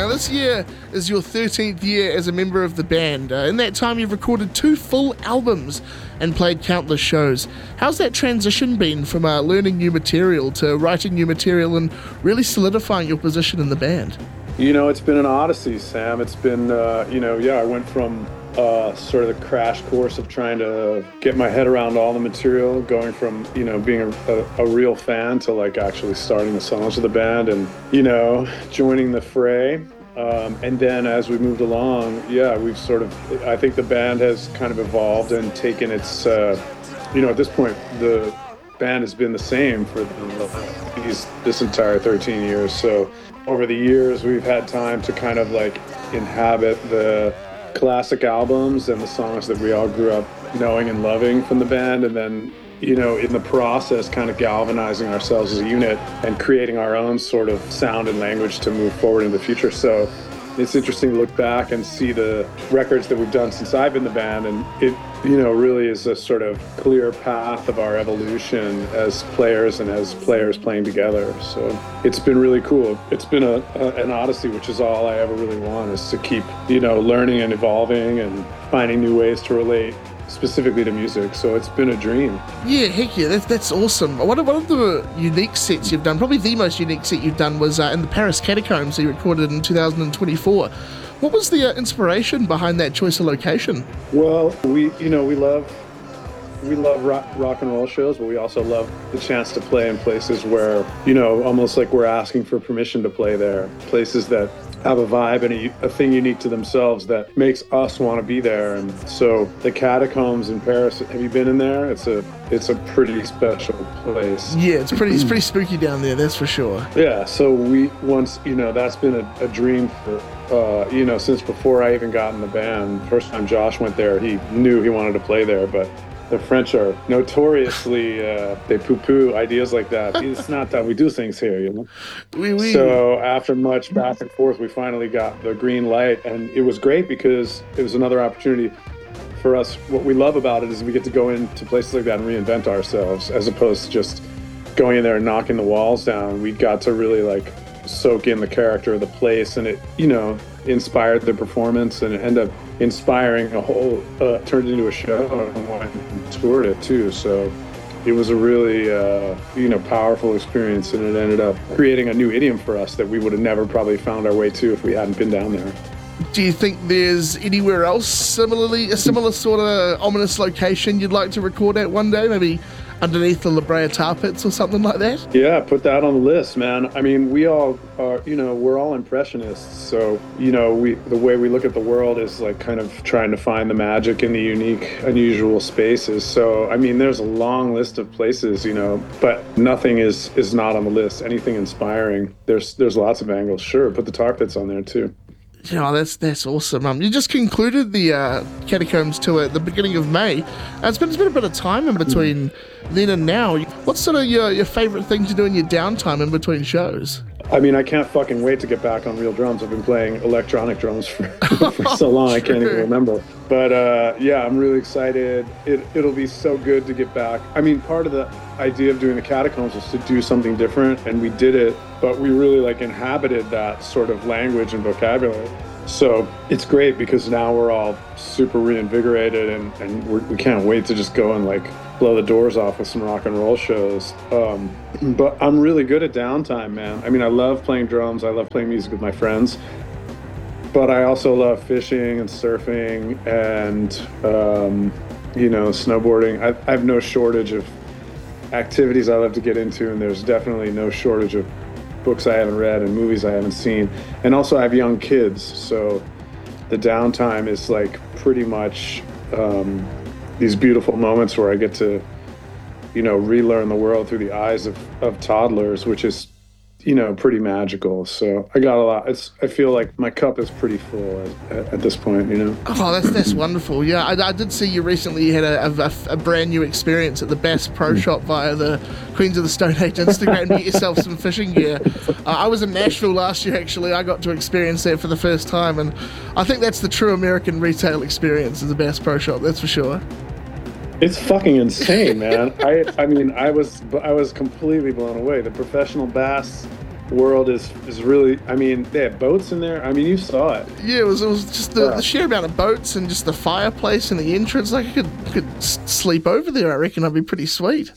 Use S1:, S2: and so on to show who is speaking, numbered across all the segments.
S1: this year is your 13th year as a member of the band. In that time, you've recorded 2 full albums and played countless shows. How's that transition been from learning new material to writing new material and really solidifying your position in the band?
S2: You know, it's been an odyssey, Sam. It's been, I went from sort of the crash course of trying to get my head around all the material, going from, being a real fan to like actually starting the songs of the band and, joining the fray. And then as we moved along, I think the band has kind of evolved and taken its, at this point, the band has been the same for this entire 13 years. So over the years, we've had time to kind of like inhabit the classic albums and the songs that we all grew up knowing and loving from the band, and then in the process kind of galvanizing ourselves as a unit and creating our own sort of sound and language to move forward in the future. So it's interesting to look back and see the records that we've done since I've been in the band, and it really is a sort of clear path of our evolution as players and as players playing together. So it's been really cool. It's been an odyssey, which is all I ever really want, is to keep learning and evolving and finding new ways to relate specifically to music. So it's been a dream.
S1: Yeah, heck yeah, that's awesome. One of the unique sets you've done, probably the most unique set you've done, was in the Paris Catacombs that you recorded in 2024. What was the inspiration behind that choice of location?
S2: Well, we love rock and roll shows, but we also love the chance to play in places where, almost like we're asking for permission to play there. Places that have a vibe and a thing unique to themselves that makes us want to be there. And so the Catacombs in Paris, have you been in there? It's a pretty special place.
S1: Yeah, it's pretty spooky down there, that's for sure.
S2: Yeah, so we once, that's been a dream for, since before I even got in the band. First time Josh went there, he knew he wanted to play there, but the French are notoriously, they poo-poo ideas like that. It's not that we do things here,
S1: Oui.
S2: So after much back and forth, we finally got the green light, and it was great because it was another opportunity for us. What we love about it is we get to go into places like that and reinvent ourselves, as opposed to just going in there and knocking the walls down. We got to really like soak in the character of the place, and it, inspired the performance, and it ended up inspiring a whole, turned into a show, and toured it too. So it was a really, powerful experience, and it ended up creating a new idiom for us that we would have never probably found our way to if we hadn't been down there.
S1: Do you think there's anywhere else a similar sort of ominous location you'd like to record at one day? Maybe underneath the La Brea tar pits or something like that?
S2: Yeah, put that on the list, man. I mean, we all are, we're all impressionists. So, the way we look at the world is like kind of trying to find the magic in the unique, unusual spaces. So, I mean, there's a long list of places, but nothing is not on the list. Anything inspiring. There's lots of angles. Sure, put the tar pits on there too.
S1: That's awesome. You just concluded the Catacombs tour at the beginning of May. It's been a bit of time in between then and now. What's sort of your favourite thing to do in your downtime in between shows?
S2: I mean, I can't fucking wait to get back on real drums. I've been playing electronic drums for so long, I can't even remember. But I'm really excited. It'll be so good to get back. I mean, part of the idea of doing the Catacombs was to do something different, and we did it, but we really inhabited that sort of language and vocabulary. So it's great because now we're all super reinvigorated, and we can't wait to just go and blow the doors off with some rock and roll shows. But I'm really good at downtime, man. I mean, I love playing drums. I love playing music with my friends. But I also love fishing and surfing and, snowboarding. I have no shortage of activities I love to get into, and there's definitely no shortage of books I haven't read and movies I haven't seen. And also I have young kids, so the downtime is pretty much these beautiful moments where I get to, relearn the world through the eyes of toddlers, which is, pretty magical. So I got a lot. I feel like my cup is pretty full at this point,
S1: Oh, that's wonderful. Yeah, I did see you recently had a brand new experience at the Bass Pro Shop via the Queens of the Stone Age Instagram and get yourself some fishing gear. I was in Nashville last year, actually. I got to experience that for the first time, and I think that's the true American retail experience is the Bass Pro Shop, that's for sure.
S2: It's fucking insane, man. I mean, I was completely blown away. The professional bass world is really. I mean, they have boats in there. I mean, you saw it.
S1: Yeah, it was just the sheer amount of boats and just the fireplace and the entrance. Like, I could sleep over there. I reckon I'd be pretty sweet.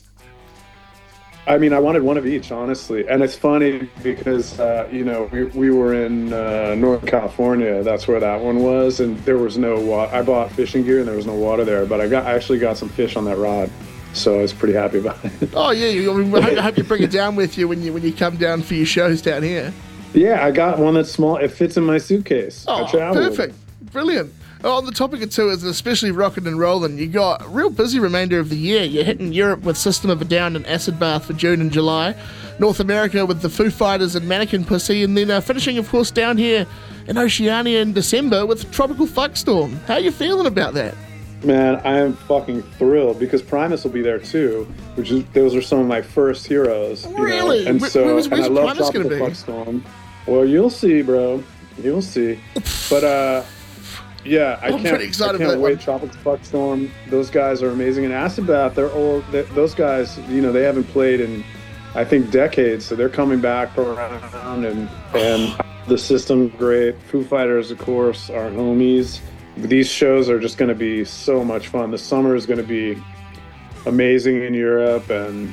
S2: I mean, I wanted one of each, honestly. And it's funny because, we were in Northern California. That's where that one was. And there was no water. I bought fishing gear and there was no water there. But I actually got some fish on that rod. So I was pretty happy about it.
S1: Oh, yeah. I hope you bring it down with you when you come down for your shows down here.
S2: Yeah, I got one that's small. It fits in my suitcase.
S1: Oh, perfect. Brilliant. On the topic of tours, and especially rockin' and rollin', you got a real busy remainder of the year. You're hitting Europe with System of a Down and Acid Bath for June and July, North America with the Foo Fighters and Mannequin Pussy, and then finishing, of course, down here in Oceania in December with Tropical Fuckstorm. How are you feeling about that?
S2: Man, I am fucking thrilled because Primus will be there too, those are some of my first heroes.
S1: Really?
S2: And
S1: where's
S2: I love
S1: Primus going to
S2: Tropical
S1: be?
S2: Fuckstorm. Well, you'll see, bro. You'll see. But yeah, I can't wait. Tropical Fuckstorm. Those guys are amazing. And Acid Bath, they're old. Those guys, they haven't played in, I think, decades. So they're coming back around, and the System's great. Foo Fighters, of course, our homies. These shows are just going to be so much fun. The summer is going to be amazing in Europe, and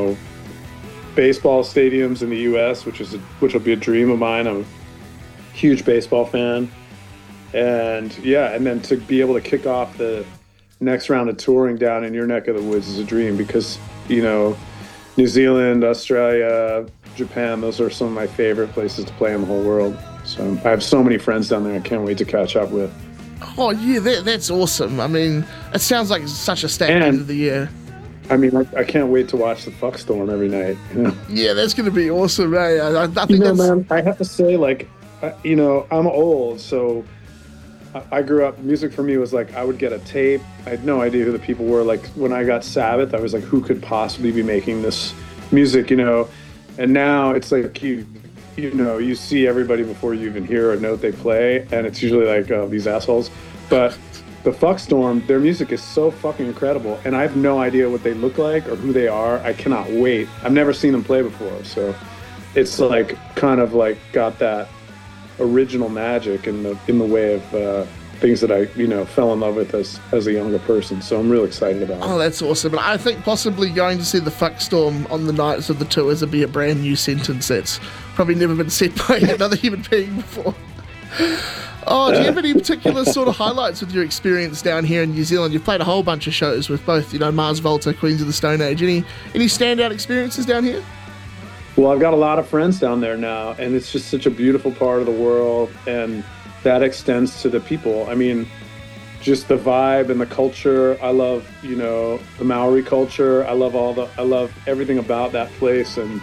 S2: baseball stadiums in the U.S., which will be a dream of mine. I'm a huge baseball fan. And yeah, and then to be able to kick off the next round of touring down in your neck of the woods is a dream because, New Zealand, Australia, Japan, those are some of my favorite places to play in the whole world. So I have so many friends down there I can't wait to catch up with.
S1: Oh, yeah, that's awesome. I mean, it sounds like such a stacked end of the year.
S2: I mean, I can't wait to watch the Fuckstorm every night.
S1: Yeah, that's going to be awesome, eh? I think
S2: man, I have to say, I'm old, so I grew up, music for me was like, I would get a tape. I had no idea who the people were. Like, when I got Sabbath, I was like, who could possibly be making this music, And now it's like, you see everybody before you even hear a note they play, and it's usually like, oh, these assholes. But the Fuckstorm, their music is so fucking incredible, and I have no idea what they look like or who they are. I cannot wait. I've never seen them play before, so it's like kind of like got that original magic in the way of things that I fell in love with as a younger person. So I'm real excited about it.
S1: Oh, that's awesome. And I think possibly going to see the Fuckstorm on the nights of the tours would be a brand new sentence that's probably never been said by another human being before. Oh, do you have any particular sort of highlights with your experience down here in New Zealand? You've played a whole bunch of shows with both, Mars Volta, Queens of the Stone Age. Any standout experiences down here?
S2: Well, I've got a lot of friends down there now, and it's just such a beautiful part of the world, and that extends to the people. I mean, just the vibe and the culture. I love, the Maori culture. I love everything about that place, and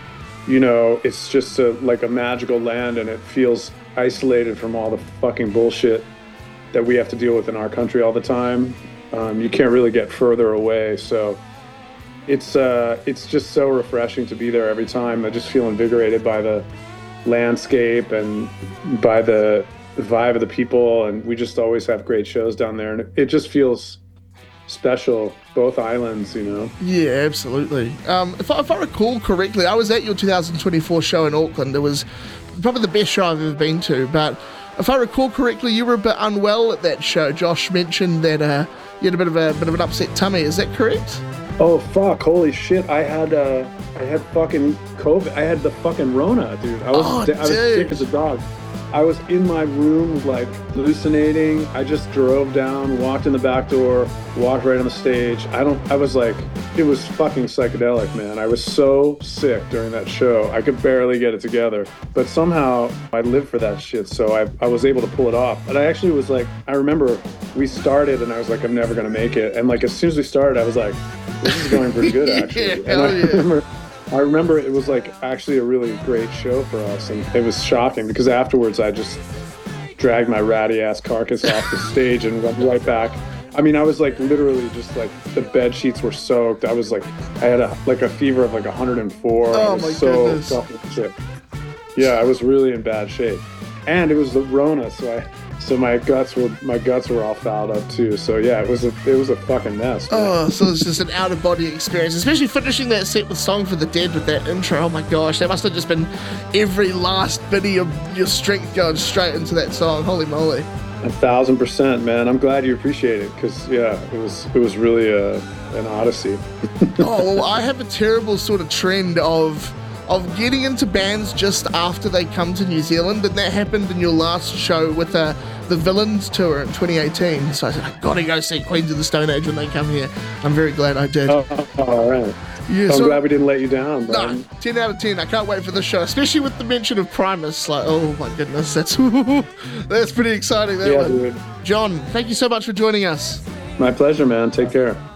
S2: it's just like a magical land, and it feels isolated from all the fucking bullshit that we have to deal with in our country all the time. You can't really get further away, so it's just so refreshing to be there every time. I just feel invigorated by the landscape and by the vibe of the people, and we just always have great shows down there, and it just feels special, both islands,
S1: Yeah, absolutely. If I recall correctly, I was at your 2024 show in Auckland. It was probably the best show I've ever been to, but if I recall correctly, you were a bit unwell at that show. Josh mentioned that you had a bit of an upset tummy. Is that correct?
S2: Oh fuck! Holy shit! I had fucking COVID. I had the fucking Rona, dude. I was sick as a dog. I was in my room, like, hallucinating. I just drove down, walked in the back door, walked right on the stage. It was fucking psychedelic, man. I was so sick during that show. I could barely get it together. But somehow I lived for that shit, so I was able to pull it off. And I actually was like, I remember we started and I was like, I'm never going to make it. And like, as soon as we started, I was like, this is going pretty good, actually. And I remember it was like actually a really great show for us, and it was shocking because afterwards I just dragged my ratty ass carcass off the stage and went right back. I mean, I was like literally just like the bed sheets were soaked. I was like, I had a fever of like 104.
S1: Oh my goodness.
S2: Fucking sick. Yeah, I was really in bad shape, and it was the Rona, so So my guts were all fouled up too. So yeah, it was a fucking mess. Man.
S1: Oh, so it's just an out of body experience, especially finishing that set with Song for the Dead with that intro. Oh my gosh, that must have just been every last bit of your strength going straight into that song. Holy moly!
S2: 1,000%, man. I'm glad you appreciate it because yeah, it was really an odyssey.
S1: Oh, well, I have a terrible sort of trend of getting into bands just after they come to New Zealand, and that happened in your last show with the Villains tour in 2018. So I said, I gotta go see Queens of the Stone Age when they come here. I'm very glad I did.
S2: Oh, all right.
S1: Yeah,
S2: I'm glad we didn't let you down, bro.
S1: No, 10 out of 10. I can't wait for the show, especially with the mention of Primus. Like, oh my goodness, that's pretty exciting. That one.
S2: Dude.
S1: John, thank you so much for joining us.
S2: My pleasure, man. Take care.